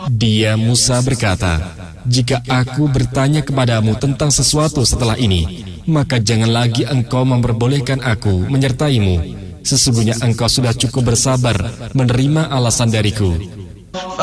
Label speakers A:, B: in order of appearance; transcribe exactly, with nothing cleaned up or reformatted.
A: Dia Musa berkata, "Jika aku bertanya kepadamu tentang sesuatu setelah ini, maka jangan lagi engkau memperbolehkan aku menyertaimu. Sesungguhnya engkau sudah cukup bersabar menerima alasan dariku."